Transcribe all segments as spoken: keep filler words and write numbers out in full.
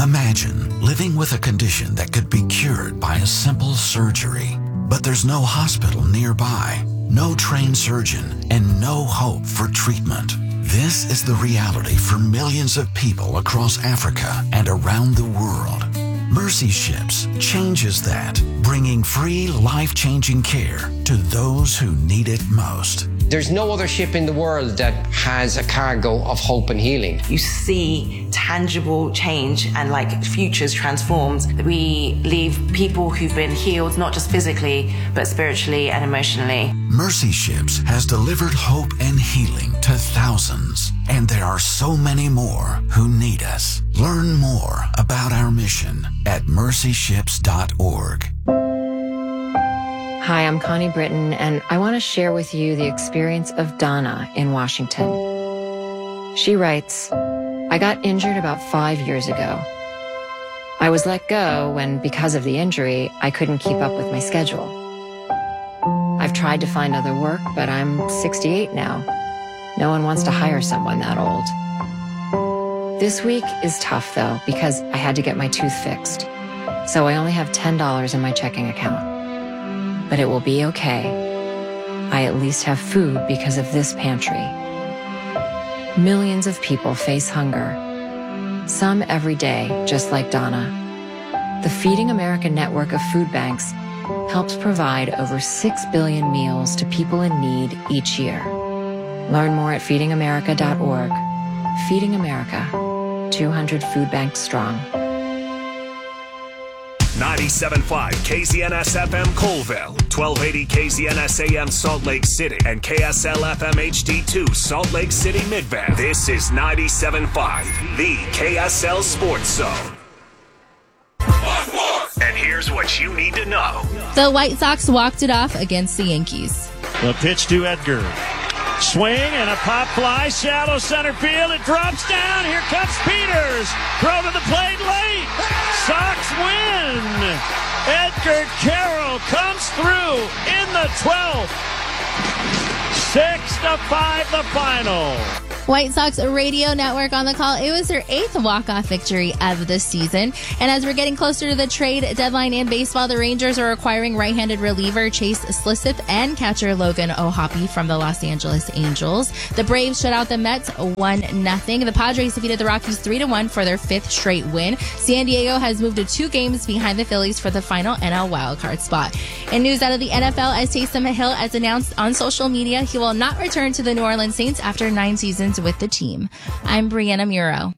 Imagine living with a condition that could be cured by a simple surgery. But there's no hospital nearby, no trained surgeon, and no hope for treatment. This is the reality for millions of people across Africa and around the world. Mercy Ships changes that, bringing free, life-changing care to those who need it most. There's no other ship in the world that has a cargo of hope and healing. You see tangible change and like futures transformed. We leave people who've been healed, not just physically, but spiritually and emotionally. Mercy Ships has delivered hope and healing to thousands, and there are so many more who need us. Learn more about our mission at mercy ships dot org. Hi, I'm Connie Britton, and I want to share with you the experience of Donna in Washington. She writes, I got injured about five years ago. I was let go when, because of the injury, I couldn't keep up with my schedule. I've tried to find other work, but I'm sixty-eight now. No one wants to hire someone that old. This week is tough, though, because I had to get my tooth fixed. So I only have ten dollars in my checking account. But it will be okay. I at least have food because of this pantry. Millions of people face hunger. Some every day, just like Donna. The Feeding America network of food banks helps provide over six billion meals to people in need each year. Learn more at feeding america dot org. Feeding America, two hundred food banks strong. ninety-seven point five K Z N S F M Colville, twelve eighty K Z N S A M Salt Lake City, and K S L F M H D two Salt Lake City Midvale. This is ninety-seven point five, the K S L Sports Zone. And here's what you need to know. The White Sox walked it off against the Yankees. The pitch to Edgar. Swing and a pop fly, shallow center field. It drops down. Here comes Peters. Throw to the plate late. Sox win. Edgar Carroll comes through in the twelfth. Six to five, the final. White Sox Radio Network on the call. It was their eighth walk-off victory of the season. And as we're getting closer to the trade deadline in baseball, the Rangers are acquiring right-handed reliever Chase Slisseth and catcher Logan O'Hoppe from the Los Angeles Angels. The Braves shut out the Mets one nothing. The Padres defeated the Rockies three to one for their fifth straight win. San Diego has moved to two games behind the Phillies for the final N L wildcard spot. In news out of the N F L, as Taysom Hill has announced on social media, he will not return to the New Orleans Saints after nine seasons with the team. I'm Brianna Muro.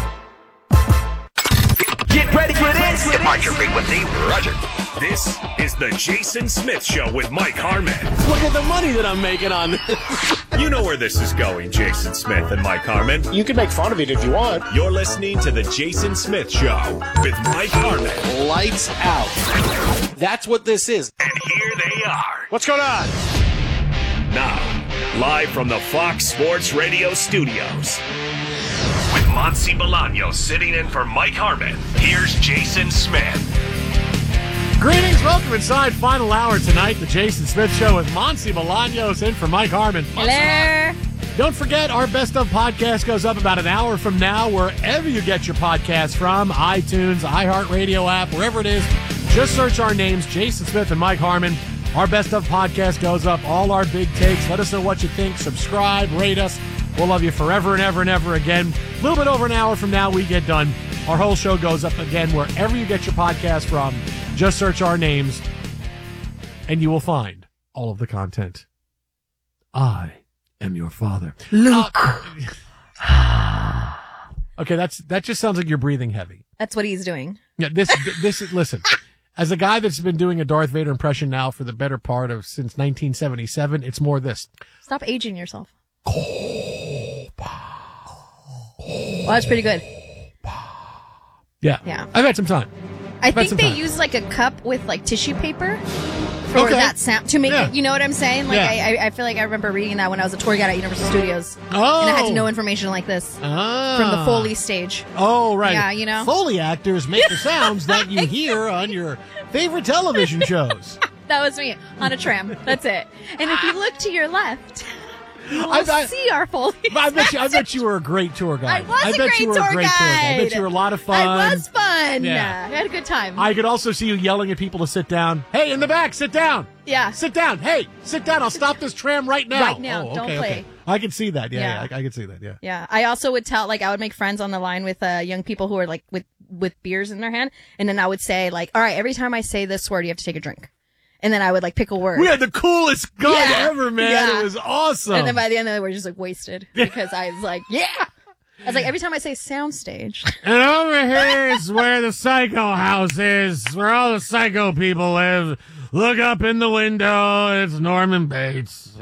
Get ready for this. Departure frequency, Roger. This is the Jason Smith Show with Mike Harmon. Look at the money that I'm making on this. You know where this is going, Jason Smith and Mike Harmon. You can make fun of it if you want. You're listening to the Jason Smith Show with Mike Harmon. Lights out. That's what this is. And here they are. What's going on? Now, live from the Fox Sports Radio studios, with Monsi Bolaños sitting in for Mike Harmon, here's Jason Smith. Greetings, welcome inside final hour tonight, the Jason Smith Show with Monsi Bolaños in for Mike Harmon. Hello. Don't forget, our Best Of podcast goes up about an hour from now, wherever you get your podcasts from, iTunes, iHeartRadio app, wherever it is. Just search our names, Jason Smith and Mike Harmon. Our Best Of podcast goes up, all our big takes. Let us know what you think. Subscribe, rate us. We'll love you forever and ever and ever again. A little bit over an hour from now, we get done. Our whole show goes up again wherever you get your podcast from. Just search our names, and you will find all of the content. I am your father. Luke. Uh, okay, that's that just sounds like you're breathing heavy. That's what he's doing. Yeah, this this listen. As a guy that's been doing a Darth Vader impression now for the better part of since nineteen seventy-seven, it's more this. Stop aging yourself. Well, that's pretty good. Yeah. Yeah. I've had some time. I I've had think some they time. use like a cup with like tissue paper for Okay. that sound to make Yeah. it. You know what I'm saying? Like Yeah. I, I, I feel like I remember reading that when I was a tour guide at Universal Studios, Oh. and I had to know information like this Ah. from the Foley stage. Oh, right. Yeah, you know? Foley actors make the sounds that you hear on your favorite television shows. That was me on a tram. That's it. And if you look to your left, You will I, I, see our full. I bet you. I bet you were a great tour guide. I was I a bet great you were tour a great tour guide. I bet guide. you were a lot of fun. I was fun. Yeah. I had a good time. I could also see you yelling at people to sit down. Hey, in the back, sit down. Yeah. Sit down. Hey, sit down. I'll stop this tram right now. Right now. Oh, Don't okay, play. okay. I can see that. Yeah, yeah. Yeah. I, I can see that. Yeah. Yeah, I also would tell, like, I would make friends on the line with uh, young people who are like with with beers in their hand, and then I would say like, all right, every time I say this word, you have to take a drink, and then I would like pick a word. We had the coolest gun Yeah. ever, man. Yeah. It was awesome. And then by the end of it, we're just like wasted because I was like, yeah. I was like, every time I say soundstage. And over here is where the psycho house is, where all the psycho people live. Look up in the window. It's Norman Bates.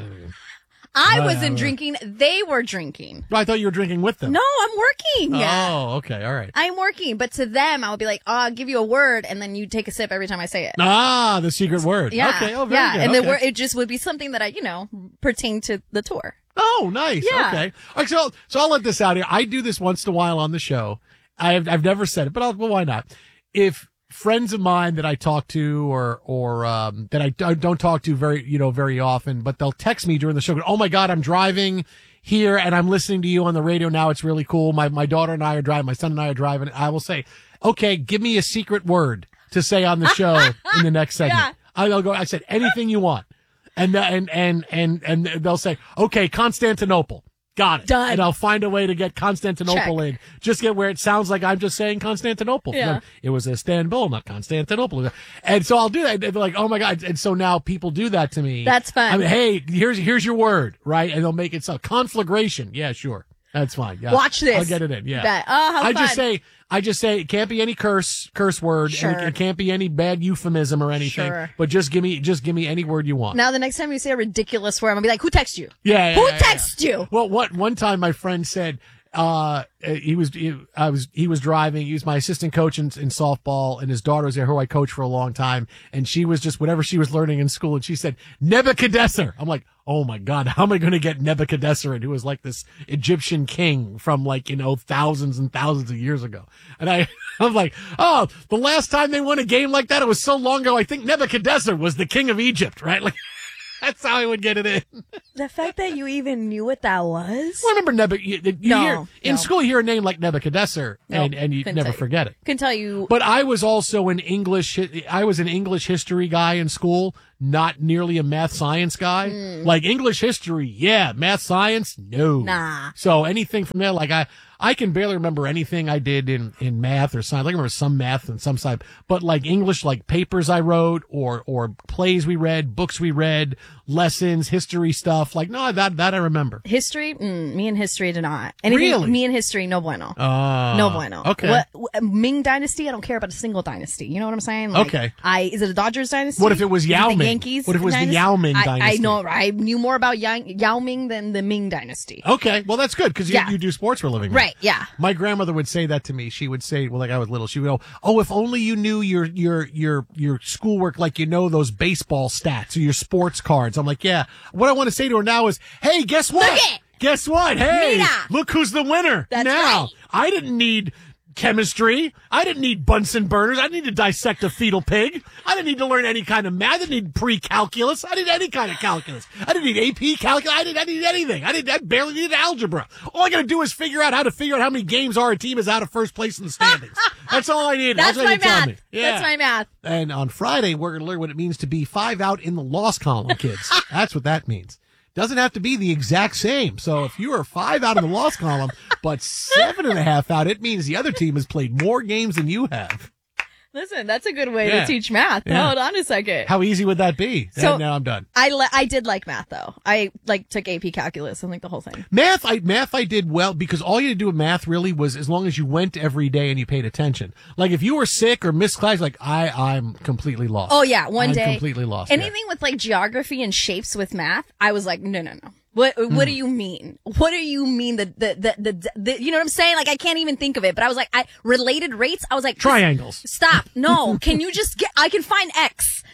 I Uh, wasn't drinking. They were drinking. I thought you were drinking with them. No, I'm working. Oh, okay. All right. I'm working. But to them, I would be like, oh, I'll give you a word, and then you take a sip every time I say it. Ah, the secret word. Yeah. Okay. Oh, very yeah. good. And okay. the word, it just would be something that I, you know, pertain to the tour. Oh, nice. Yeah. Okay. All right, so, so I'll let this out here. I do this once in a while on the show. I've, I've never said it, but I'll, well, why not? If friends of mine that I talk to or, or, um, that I d- don't talk to very, you know, very often, but they'll text me during the show. Oh my God, I'm driving here and I'm listening to you on the radio now. It's really cool. My, my daughter and I are driving. My son and I are driving. I will say, okay, give me a secret word to say on the show in the next segment. Yeah. I'll go, I said, anything you want. And, uh, and, and, and, and they'll say, okay, Constantinople. Got it. Done. And I'll find a way to get Constantinople Check. in. Just get where it sounds like I'm just saying Constantinople. Yeah. It was Istanbul, not Constantinople. And so I'll do that. They're like, oh my God. And so now people do that to me. That's fun. I mean, hey, here's, here's your word, right? And they'll make it so conflagration. Yeah, sure. That's fine. Yeah. Watch this. I'll get it in. Yeah. Bet. Oh, how I fun. just say, I just say it can't be any curse, curse word. Sure. And it, it can't be any bad euphemism or anything. Sure. But just give me, just give me any word you want. Now, the next time you say a ridiculous word, I'm going to be like, who texted you? Yeah, yeah, Who yeah, texted yeah. you? Well, what one time my friend said, uh, he was, he, I was, he was driving. He was my assistant coach in, in softball, and his daughter was there, who I coached for a long time. And she was just whatever she was learning in school, and she said Nebuchadnezzar. I'm like, oh my God, how am I going to get Nebuchadnezzar in, who was like this Egyptian king from like, you know, thousands and thousands of years ago. And I, I'm like, oh, the last time they won a game like that, it was so long ago. I think Nebuchadnezzar was the king of Egypt, right? Like, that's how I would get it in. The fact that you even knew what that was? Well, remember Nebuchadnezzar? You, you No, hear, in no. school, you hear a name like Nebuchadnezzar, No, and, and you couldn't never tell you. forget it. Can tell you. But I was also an English, I was an English history guy in school, not nearly a math science guy. Like English history, yeah. Math science, no. Nah. So anything from there, like I, I can barely remember anything I did in, in math or science. I can remember some math and some science, but like English, like papers I wrote or, or plays we read, books we read, lessons, history stuff. Like, no, that, that I remember. History? Mm, me and history do not. Anything, Really? Me and history, no bueno. Uh, no bueno. Okay. What, what- Ming Dynasty? I don't care about a single dynasty. You know what I'm saying? Like, Okay. I is it a Dodgers dynasty? What if it was Is Yao the Ming? Yankees? What if it was the dynasty? Yao Ming I- dynasty? I know. I knew more about Yang, Yao Ming than the Ming dynasty. Okay. Well, that's good because you, Yeah. you do sports for a living. Right. Yeah. My grandmother would say that to me. She would say, well, like I was little, she would go, oh, if only you knew your, your, your, your schoolwork, like you know those baseball stats or your sports cards. I'm like, yeah. What I want to say to her now is, hey, guess what? Look it! Guess what? Hey, Mira! look who's the winner. That's now. right. I didn't need chemistry. I didn't need Bunsen burners. I didn't need to dissect a fetal pig. I didn't need to learn any kind of math. I didn't need pre-calculus. I didn't need any kind of calculus. I didn't need A P calculus. I didn't, I didn't need anything. I didn't, I barely needed algebra. All I gotta do is figure out how to figure out how many games our team is out of first place in the standings. That's all I needed. That's all my they tell math. me. Yeah. That's my math. And on Friday, we're gonna learn what it means to be five out in the loss column, kids. That's what that means. Doesn't have to be the exact same. So if you are five out in the loss column, but seven and a half out, it means the other team has played more games than you have. Listen, that's a good way Yeah. to teach math. Yeah. Hold on a second. How easy would that be? So- and now I'm done. I li- I did like math though. I like took A P calculus and like the whole thing. Math, I math I did well because all you had to do with math really was as long as you went every day and you paid attention. Like if you were sick or missed class, like I, I'm completely lost. Oh yeah, one I'm day completely lost. yeah. Anything with like geography and shapes with math, I was like, no, no, no. What What do you mean? What do you mean? The, the the the the you know what I'm saying? Like I can't even think of it. But I was like, I related rates. I was like, Triangles. Stop. No. Can you just get? I can find X.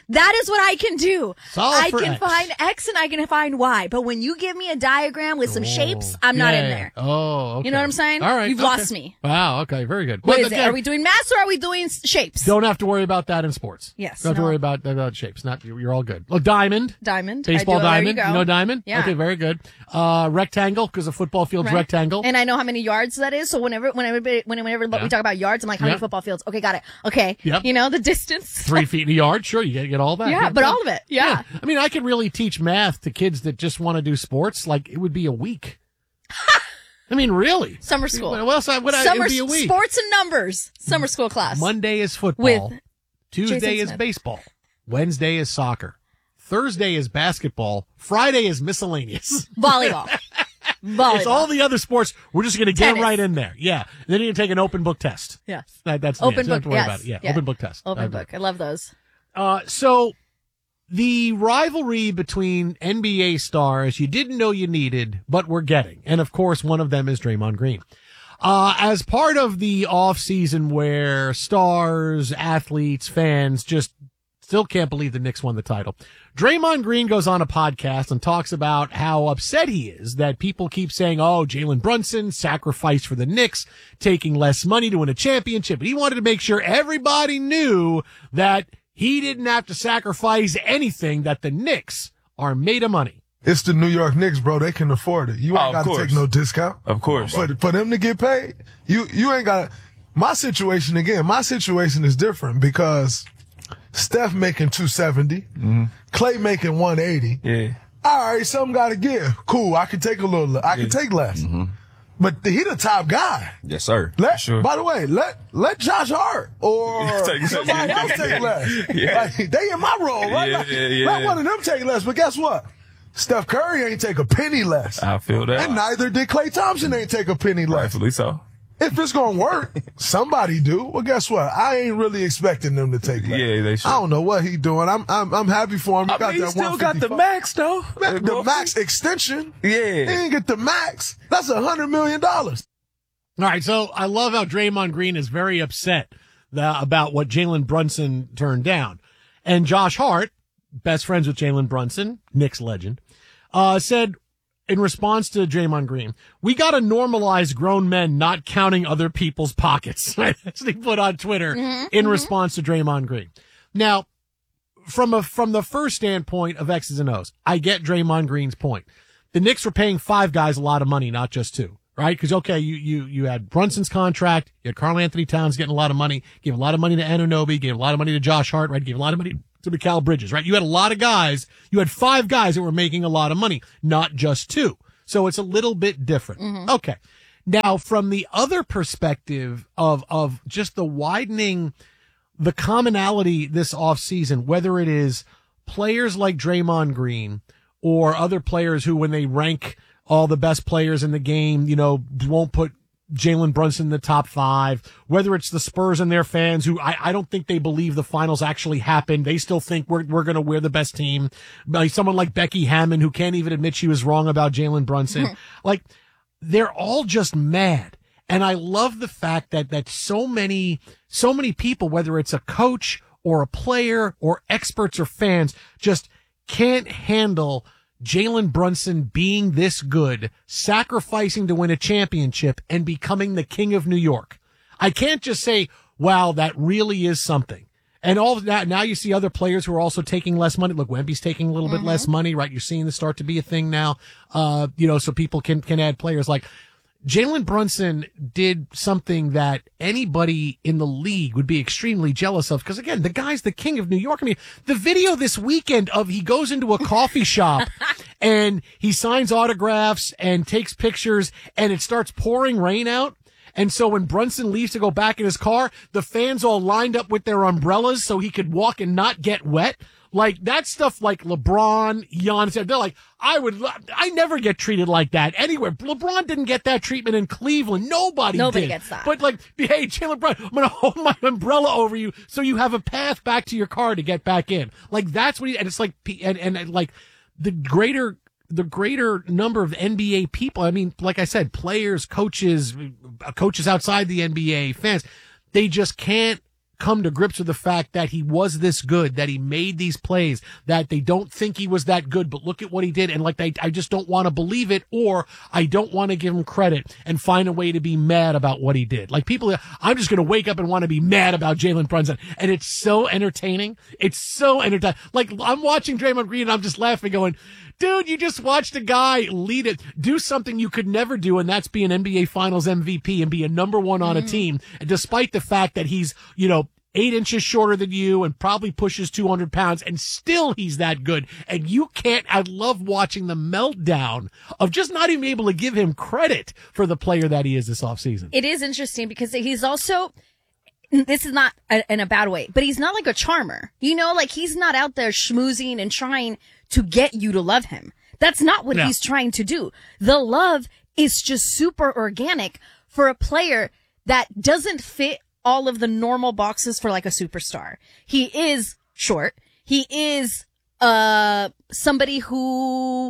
That is what I can do. Solid I for can X. find X and I can find Y. But when you give me a diagram with some Oh, shapes, I'm not yeah, in yeah. there. Oh, okay. You know what I'm saying? All right. You've okay. lost me. Wow. Okay. Very good. What Well, is it? again, Are we doing maths or are we doing s- shapes? Don't have to worry about that in sports. Yes, Don't have to no. worry about, about shapes. Not you're all good. Oh, diamond. Diamond. Baseball I do. There diamond. you go. know diamond? Yeah. Okay, very good. Uh, rectangle, because a football field's Right. rectangle. And I know how many yards that is. So whenever, whenever, whenever Yeah. we talk about yards, I'm like, how Yeah. many football fields? Okay, got it. Okay. Yep. You know, the distance. Three feet in a yard. Sure, you get, get all that. Yeah, but all of it. Yeah. I mean, I could really teach math to kids that just want to do sports. Like, it would be a week. I mean, really. Summer school. What else? Would I, it Summer would be a s- week. sports and numbers. Summer school class. Monday is football. With Tuesday Jason is Smith. baseball. Wednesday is soccer. Thursday is basketball. Friday is miscellaneous. Volleyball. Volleyball. It's all the other sports. We're just going to get them Tennis. right in there. Yeah. Then you can take an open book test. Yes. That, that's Open the end. You don't have book. to worry Yes. about it. Yeah, Yeah. open book test. Open Uh, book. I love those. Uh, so the rivalry between N B A stars you didn't know you needed, but we're getting. And of course, one of them is Draymond Green. Uh, as part of the off season where stars, athletes, fans just still can't believe the Knicks won the title, Draymond Green goes on a podcast and talks about how upset he is that people keep saying, oh, Jalen Brunson sacrificed for the Knicks, taking less money to win a championship. But he wanted to make sure everybody knew that he didn't have to sacrifice anything, that the Knicks are made of money. It's the New York Knicks, bro. They can afford it. You Oh, ain't of got to course. take no discount. Of course. For, for them to get paid, you, you ain't got to. My situation, again, my situation is different because Steph making two seventy, Mm-hmm. Clay making one eighty. Yeah. All right, something got to give. Cool, I can take a little, I can Yeah. take less. Mm-hmm. But he the top guy. Yes, sir. Let, Sure. By the way, let let Josh Hart or Take- somebody else take less. Yeah. Like, they in my role, right? Yeah, Let- yeah, yeah. Let one of them take less. But guess what? Steph Curry ain't take a penny less. I feel that. And neither did Klay Thompson ain't take a penny less. Rightfully so. If it's gonna work, somebody do. Well, guess what? I ain't really expecting them to take less. Yeah, they should. I don't know what he doing. I'm I'm I'm happy for him. He I got mean, he that still got the one fifty-five. max, though. Man, the max extension. Yeah. He didn't get the max. That's a hundred million dollars. All right, so I love how Draymond Green is very upset the, about what Jalen Brunson turned down. And Josh Hart, best friends with Jalen Brunson, Knicks legend, uh, said in response to Draymond Green, we got to normalize grown men not counting other people's pockets. That's what he put on Twitter Mm-hmm, in response to Draymond Green. Now, from a from the first standpoint of X's and O's, I get Draymond Green's point. The Knicks were paying five guys a lot of money, not just two. Right? Because, okay, you, you, you had Brunson's contract, you had Karl Anthony Towns getting a lot of money, gave a lot of money to Anunoby, gave a lot of money to Josh Hart, right? Gave a lot of money to Mikal Bridges, right? You had a lot of guys, you had five guys that were making a lot of money, not just two. So it's a little bit different. Mm-hmm. Okay. Now, from the other perspective of, of just the widening, the commonality this offseason, whether it is players like Draymond Green or other players who, when they rank all the best players in the game, you know, won't put Jalen Brunson in the top five, whether it's the Spurs and their fans who I, I don't think they believe the finals actually happened. They still think we're, we're going to wear the best team. Like someone like Becky Hammond who can't even admit she was wrong about Jalen Brunson. Like they're all just mad. And I love the fact that, that so many, so many people, whether it's a coach or a player or experts or fans, just can't handle Jalen Brunson being this good, sacrificing to win a championship and becoming the king of New York. I can't just say, wow, that really is something. And all of that, now you see other players who are also taking less money. Look, Wemby's taking a little Mm-hmm. bit less money, right? You're seeing this start to be a thing now. Uh, you know, so people can, can add players like Jalen Brunson did something that anybody in the league would be extremely jealous of. Because again, the guy's the king of New York. I mean, the video this weekend of he goes into a coffee shop and he signs autographs and takes pictures and it starts pouring rain out. And so when Brunson leaves to go back in his car, the fans all lined up with their umbrellas so he could walk and not get wet. Like that stuff like LeBron, Giannis, they're like, I would, I never get treated like that anywhere. LeBron didn't get that treatment in Cleveland. Nobody, Nobody did. gets that. But like, hey, Jalen Brown, I'm going to hold my umbrella over you so you have a path back to your car to get back in. Like that's what he, and it's like, and, and like the greater, the greater number of N B A people. I mean, like I said, players, coaches, coaches outside the N B A, fans, they just can't come to grips with the fact that he was this good, that he made these plays, that they don't think he was that good, but look at what he did. And like, I, I just don't want to believe it, or I don't want to give him credit and find a way to be mad about what he did. Like people, I'm just going to wake up and want to be mad about Jalen Brunson. And it's so entertaining. It's so entertaining. Like I'm watching Draymond Green and I'm just laughing going, dude, you just watched a guy lead it, do something you could never do, and that's be an N B A Finals M V P and be a number one on a team. And despite the fact that he's, you know, eight inches shorter than you and probably pushes two hundred pounds, and still he's that good. And you can't, I love watching the meltdown of just not even able to give him credit for the player that he is this offseason. It is interesting because he's also, this is not a, in a bad way, but he's not like a charmer. You know, like he's not out there schmoozing and trying to get you to love him. That's not what No. he's trying to do. The love is just super organic for a player that doesn't fit all of the normal boxes for like a superstar. He is short. He is, uh, somebody who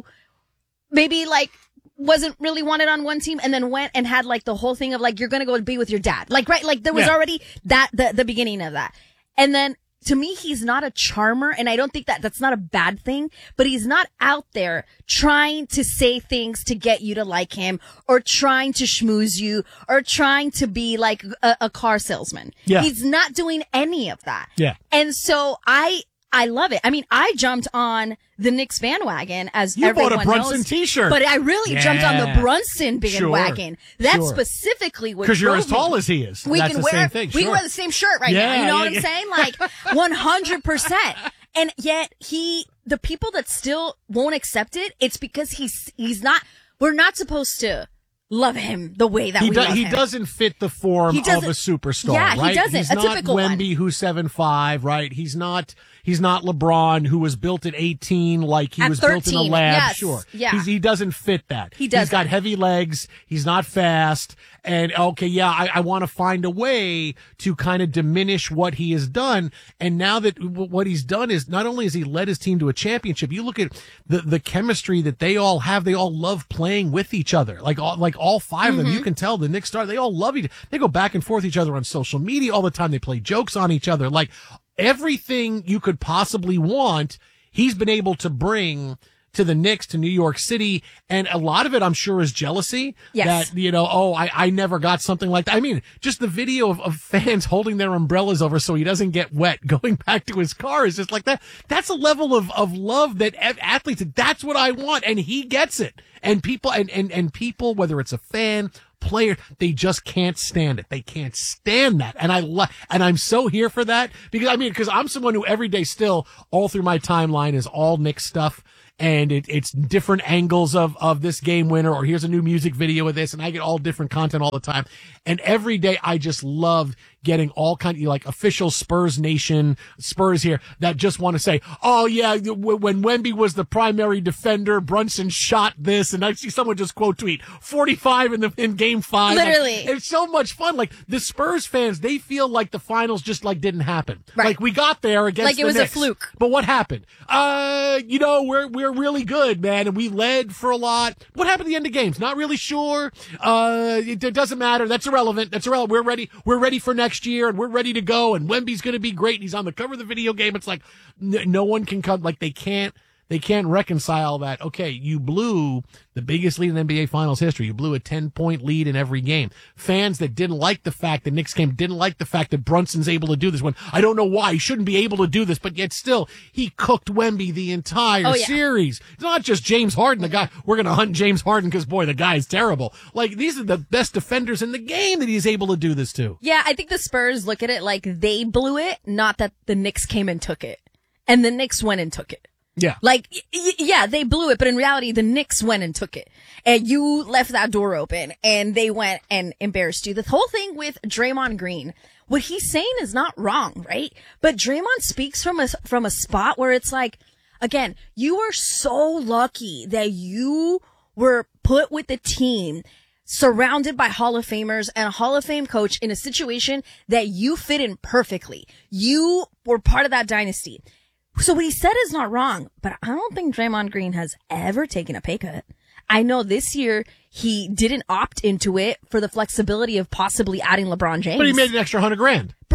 maybe like wasn't really wanted on one team and then went and had like the whole thing of like, you're going to go be with your dad. Like, right. Like there was Yeah. already that, the, the beginning of that. And then to me, he's not a charmer, and I don't think that that's not a bad thing, but he's not out there trying to say things to get you to like him or trying to schmooze you or trying to be like a, a car salesman. Yeah. He's not doing any of that. Yeah. And so I, I love it. I mean, I jumped on the Knicks bandwagon as You everyone bought a Brunson knows, t-shirt. but I really jumped on the Yeah. Brunson bandwagon. Sure. That's Sure. specifically what Because you're drove as tall me. as he is. We That's can the wear same thing. we Sure. wear the same shirt right Yeah, now. You know yeah, what I'm yeah. saying? Like one hundred percent. And yet he, the people that still won't accept it, it's because he's he's not. We're not supposed to love him the way that He, we do, love he him. doesn't fit the form He of doesn't- a superstar, Yeah, he right? doesn't. He's A not typical one. Wemby, who's seven five, right? He's not. He's not LeBron, who was built at eighteen, like he At was built in a thirteen, lab. yes. Sure, Yeah. He's, he doesn't fit that. He doesn't. He's got heavy legs. He's not fast. And okay, yeah, I, I want to find a way to kind of diminish what he has done. And now that w- what he's done is not only has he led his team to a championship, you look at the the chemistry that they all have. They all love playing with each other. Like all, like all five of them, you can tell the Knicks star. They all love each. They go back and forth each other on social media all the time. They play jokes on each other. Like everything you could possibly want, he's been able to bring to the Knicks, to New York City. And a lot of it, I'm sure, is jealousy. Yes. That, you know, oh, I, I never got something like that. I mean, just the video of, of fans holding their umbrellas over so he doesn't get wet going back to his car is just like that. That's a level of, of love that athletes, that's what I want. And he gets it. And people, and, and, and people, whether it's a fan, player, they just can't stand it. They can't stand that. And I love, and I'm so here for that because I mean, because I'm someone who every day still all through my timeline is all Knicks stuff. And it, it's different angles of, of this game winner, or here's a new music video of this, and I get all different content all the time. And every day I just love getting all kind of like official Spurs Nation, Spurs here, that just want to say, oh yeah, w- when Wemby was the primary defender, Brunson shot this, and I see someone just quote tweet forty-five in the in game five. Literally. Like, it's so much fun. Like the Spurs fans, they feel like the finals just like didn't happen. Right. Like we got there against Like it the was a Knicks. fluke. But what happened? Uh, you know, we're, we're really good, man. And we led for a lot. What happened at the end of games? Not really sure. Uh, it, it doesn't matter. That's irrelevant. That's irrelevant. We're ready. We're ready for next year and we're ready to go. And Wemby's going to be great. And he's on the cover of the video game. It's like n- no one can come, like they can't, they can't reconcile that. Okay, you blew the biggest lead in N B A Finals history. You blew a ten-point lead in every game. Fans that didn't like the fact that Knicks came, didn't like the fact that Brunson's able to do this one. I don't know why. He shouldn't be able to do this, but yet still, he cooked Wemby the entire Oh, yeah. series. It's not just James Harden, the guy. We're going to hunt James Harden because, boy, the guy's terrible. Like, these are the best defenders in the game that he's able to do this to. Yeah, I think the Spurs look at it like they blew it, not that the Knicks came and took it. And the Knicks went and took it. Yeah. Like, y- y- yeah, they blew it, but in reality, the Knicks went and took it. And you left that door open, and they went and embarrassed you. The whole thing with Draymond Green, what he's saying is not wrong, right? But Draymond speaks from a, from a spot where it's like, again, you were so lucky that you were put with the team surrounded by Hall of Famers and a Hall of Fame coach in a situation that you fit in perfectly. You were part of that dynasty. So what he said is not wrong, but I don't think Draymond Green has ever taken a pay cut. I know this year he didn't opt into it for the flexibility of possibly adding LeBron James. But he made an extra hundred grand. B-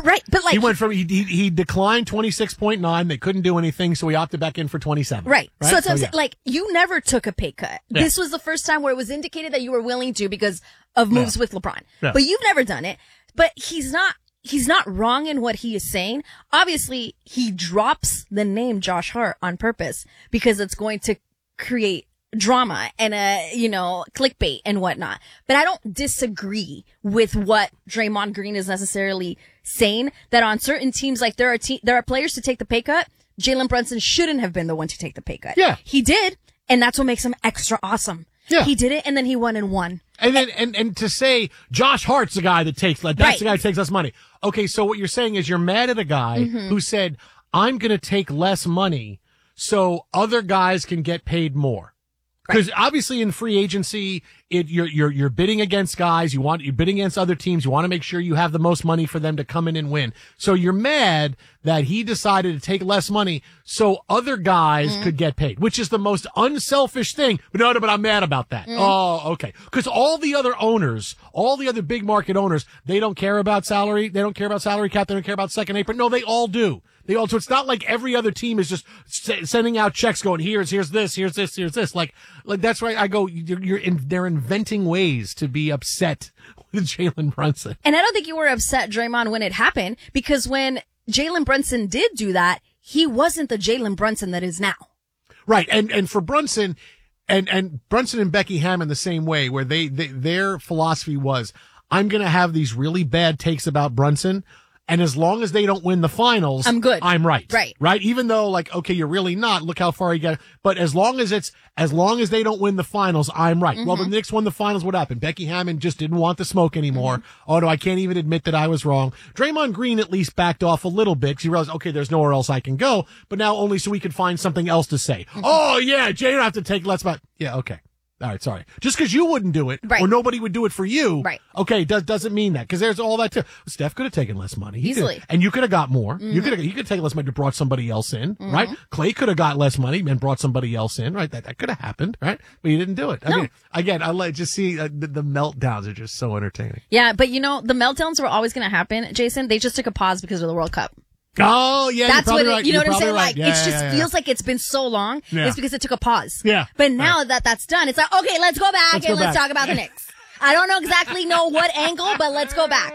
Right, but like he went from he he, he declined twenty-six point nine. They couldn't do anything, so he opted back in for twenty-seven. Right. right? So, it's so I'm yeah. saying, like, you never took a pay cut. Yeah. This was the first time where it was indicated that you were willing to because of moves Yeah. with LeBron. Yeah. But you've never done it. But he's not, he's not wrong in what he is saying. Obviously, he drops the name Josh Hart on purpose because it's going to create drama and a, you know, clickbait and whatnot. But I don't disagree with what Draymond Green is necessarily saying, that on certain teams, like there are te- there are players to take the pay cut. Jalen Brunson shouldn't have been the one to take the pay cut. Yeah. He did, and that's what makes him extra awesome. Yeah. He did it, and then he won and won. And then, and, and to say Josh Hart's the guy that takes, that's Right. the guy who takes less money. Okay, so what you're saying is you're mad at a guy Mhm. who said, I'm going to take less money so other guys can get paid more. Because obviously in free agency, it, you're, you're, you're bidding against guys. You want, you're bidding against other teams. You want to make sure you have the most money for them to come in and win. So you're mad that he decided to take less money so other guys Mm-hmm. could get paid, which is the most unselfish thing. But no, no, but I'm mad about that. Mm. Oh, okay. Because all the other owners, all the other big market owners, they don't care about salary. They don't care about salary cap. They don't care about second apron. No, they all do. They all, so it's not like every other team is just s- sending out checks going, here's, here's this, here's this, here's this. Like, like that's right. I go, you're, you're in, they're inventing ways to be upset with Jalen Brunson. And I don't think you were upset, Draymond, when it happened, because when Jalen Brunson did do that, he wasn't the Jalen Brunson that is now. Right. And, and for Brunson and, and Brunson and Becky Hammon the same way, where they, they their philosophy was, I'm going to have these really bad takes about Brunson. And as long as they don't win the finals, I'm good. I'm right. Right. Right. Even though, like, okay, you're really not. Look how far you got. But as long as it's, as long as they don't win the finals, I'm right. Mm-hmm. Well, the Knicks won the finals. What happened? Becky Hammon just didn't want the smoke anymore. Mm-hmm. Oh, no, I can't even admit that I was wrong. Draymond Green at least backed off a little bit because he realized, okay, there's nowhere else I can go. But now only so we could find something else to say. Mm-hmm. Oh, yeah, Jay, don't have to take less about. Yeah, okay. All right, sorry. Just because you wouldn't do it, Right. or nobody would do it for you, Right. okay, does, doesn't mean that. Because there's all that too. Steph could have taken less money. He Easily. could've- and you could have got more. Mhm. You could have, you could take less money to brought somebody else in, Mhm. right? Clay could have got less money and brought somebody else in, right? That, that could have happened, right? But you didn't do it. I No. mean, again, I like just see uh, the, the meltdowns are just so entertaining. Yeah, but you know, the meltdowns were always going to happen, Jason. They just took a pause because of the World Cup. Oh, yeah, That's you're what probably it, right. you know You're what I'm saying? probably right. Like, Yeah, it yeah, just yeah, yeah. feels like it's been so long. Yeah. It's because it took a pause. Yeah. But now that that's done, it's like, okay, let's go back Let's and go let's back. talk about the Knicks. I don't know exactly know what angle, but let's go back.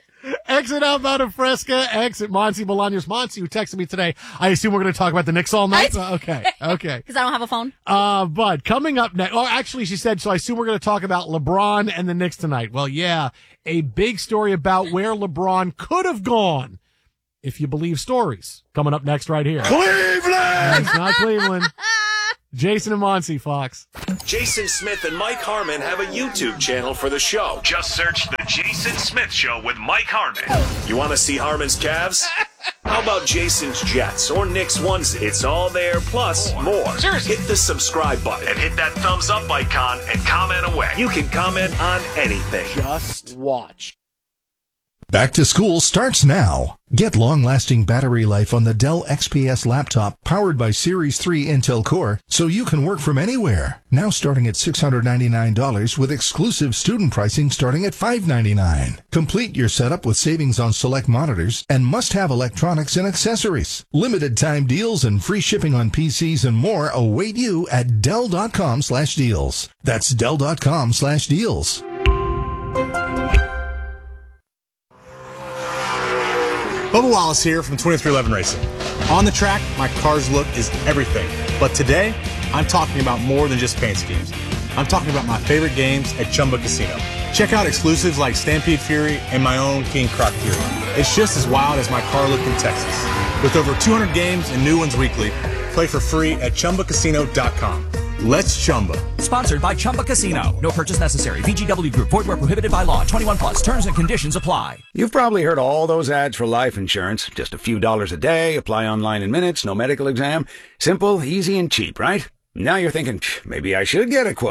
Exit Alvaro Fresca, exit Monty Bolaños. Monty, who texted me today. I assume we're going to talk about the Knicks all night? Uh, okay, okay. Because I don't have a phone. Uh, but coming up next, oh, actually, she said, so I assume we're going to talk about LeBron and the Knicks tonight. Well, yeah, a big story about where LeBron could have gone, if you believe stories. Coming up next right here. Cleveland! It's not Cleveland. Jason and Monty, Fox. Jason Smith and Mike Harmon have a YouTube channel for the show. Just search The Jason Smith Show with Mike Harmon. You want to see Harmon's calves? How about Jason's Jets or Knicks onesie? It's all there, plus more. Seriously. Hit the subscribe button and hit that thumbs up icon and comment away. You can comment on anything. Just watch. Back to school starts now. Get long-lasting battery life on the Dell X P S laptop powered by Series three Intel Core so you can work from anywhere. Now starting at six hundred ninety-nine dollars with exclusive student pricing starting at five hundred ninety-nine dollars. Complete your setup with savings on select monitors and must-have electronics and accessories. Limited time deals and free shipping on P Cs and more await you at Dell.com slash deals. That's Dell.com slash deals. Bubba Wallace here from twenty-three eleven Racing. On the track, my car's look is everything. But today, I'm talking about more than just paint schemes. I'm talking about my favorite games at Chumba Casino. Check out exclusives like Stampede Fury and my own King Croc Fury. It's just as wild as my car looked in Texas. With over two hundred games and new ones weekly, play for free at Chumba Casino dot com. Let's Chumba. Sponsored by Chumba Casino. No purchase necessary. V G W Group. Void where prohibited by law. twenty-one plus. Terms and conditions apply. You've probably heard all those ads for life insurance. Just a few dollars a day, apply online in minutes, no medical exam. Simple, easy, and cheap, right? Now you're thinking, maybe I should get a quote.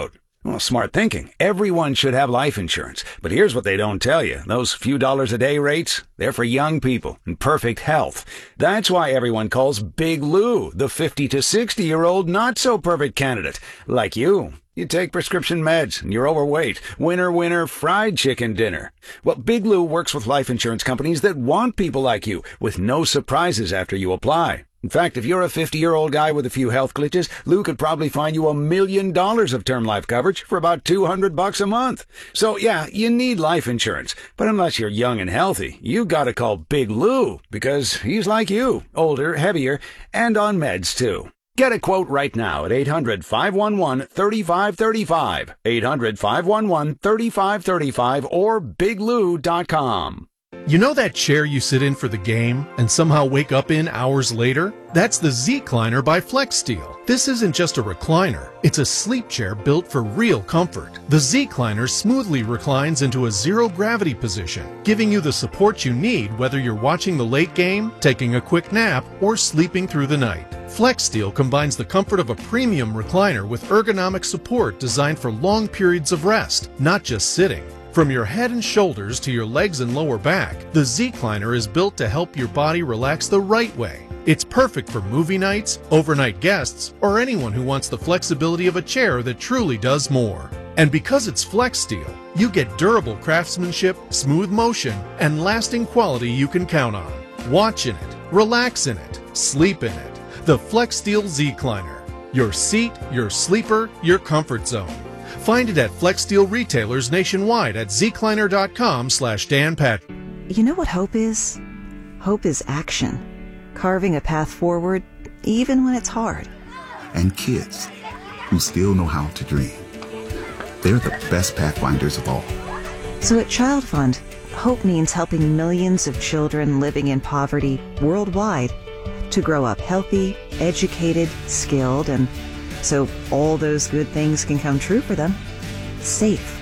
Well, smart thinking. Everyone should have life insurance. But here's what they don't tell you. Those few dollars a day rates, they're for young people in perfect health. That's why everyone calls Big Lou the fifty to sixty-year-old not-so-perfect candidate. Like you. You take prescription meds and you're overweight. Winner, winner, fried chicken dinner. Well, Big Lou works with life insurance companies that want people like you with no surprises after you apply. In fact, if you're a fifty-year-old guy with a few health glitches, Lou could probably find you a million dollars of term life coverage for about two hundred bucks a month. So yeah, you need life insurance. But unless you're young and healthy, you gotta call Big Lou because he's like you, older, heavier, and on meds too. Get a quote right now at eight hundred, five one one, three five three five, eight hundred, five one one, three five three five, or big lou dot com. You know that chair you sit in for the game and somehow wake up in hours later? That's the Z-Cliner by FlexSteel. This isn't just a recliner. It's a sleep chair built for real comfort. The Z-Cliner smoothly reclines into a zero-gravity position, giving you the support you need whether you're watching the late game, taking a quick nap, or sleeping through the night. FlexSteel combines the comfort of a premium recliner with ergonomic support designed for long periods of rest, not just sitting. From your head and shoulders to your legs and lower back, the Z-Cliner is built to help your body relax the right way. It's perfect for movie nights, overnight guests, or anyone who wants the flexibility of a chair that truly does more. And because it's FlexSteel, you get durable craftsmanship, smooth motion, and lasting quality you can count on. Watch in it, relax in it, sleep in it. The FlexSteel Z-Cliner. Your seat, your sleeper, your comfort zone. Find it at FlexSteel retailers nationwide at zcliner.com slash Dan Patrick. You know what hope is? Hope is action. Carving a path forward, even when it's hard. And kids who still know how to dream. They're the best pathfinders of all. So at Child Fund, hope means helping millions of children living in poverty worldwide to grow up healthy, educated, skilled, and so all those good things can come true for them. Safe.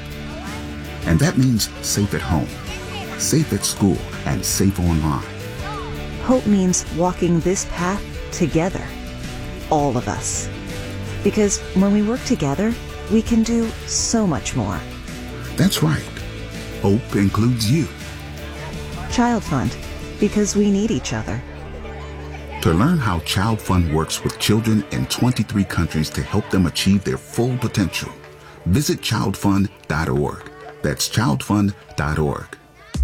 And that means safe at home, safe at school, and safe online. Hope means walking this path together. All of us. Because when we work together, we can do so much more. That's right. Hope includes you. Child Fund. Because we need each other. To learn how Child Fund works with children in twenty-three countries to help them achieve their full potential, visit child fund dot org. That's child fund dot org.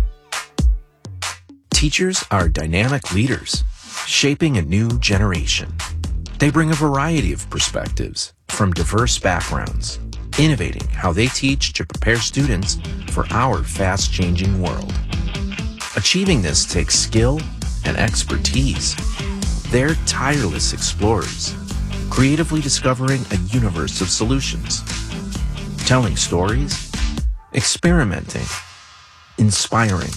Teachers are dynamic leaders, shaping a new generation. They bring a variety of perspectives from diverse backgrounds, innovating how they teach to prepare students for our fast-changing world. Achieving this takes skill and expertise. They're tireless explorers, creatively discovering a universe of solutions, telling stories, experimenting, inspiring,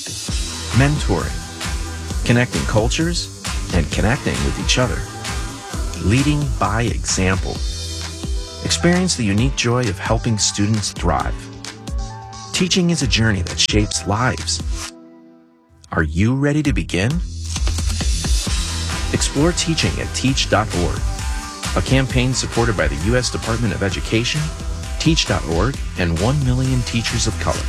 mentoring, connecting cultures, and connecting with each other, leading by example. Experience the unique joy of helping students thrive. Teaching is a journey that shapes lives. Are you ready to begin? Explore teaching at teach dot org, a campaign supported by the U S Department of Education, teach dot org, and one million teachers of color.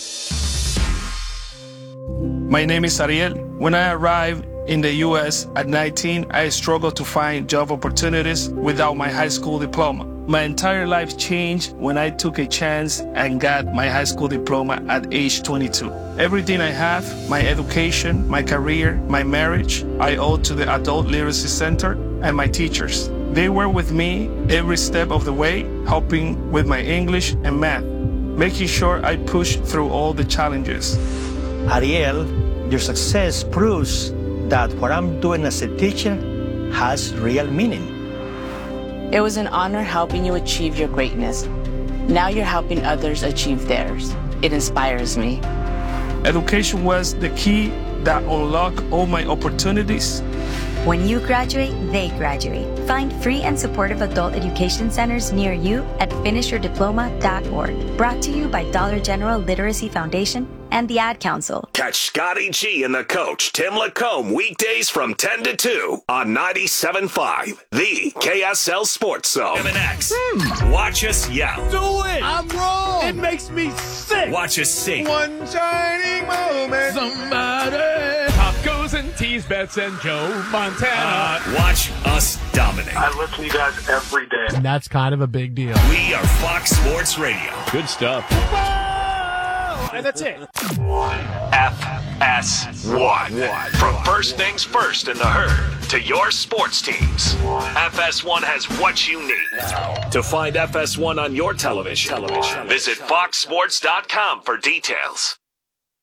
My name is Ariel. When I arrived in the U S at nineteen, I struggled to find job opportunities without my high school diploma. My entire life changed when I took a chance and got my high school diploma at age twenty-two. Everything I have, my education, my career, my marriage, I owe to the Adult Literacy Center and my teachers. They were with me every step of the way, helping with my English and math, making sure I pushed through all the challenges. Ariel, your success proves that what I'm doing as a teacher has real meaning. It was an honor helping you achieve your greatness. Now you're helping others achieve theirs. It inspires me. Education was the key that unlocked all my opportunities. When you graduate, they graduate. Find free and supportive adult education centers near you at finish your diploma dot org. Brought to you by Dollar General Literacy Foundation and the Ad Council. Catch Scotty G and the coach, Tim Lacombe, weekdays from ten to two on ninety-seven point five, the K S L Sports Zone. M and X. Hmm. Watch us yell. Do it! I'm wrong. It makes me sick. Watch us sing. One shining moment. Somebody. Pop goes and tease bets and Joe Montana. Uh, watch us dominate. I listen to you guys every day. And that's kind of a big deal. We are Fox Sports Radio. Good stuff. And that's it. F S one. From first things first in the herd to your sports teams, F S one has what you need. To find F S one on your television, television. visit fox sports dot com for details.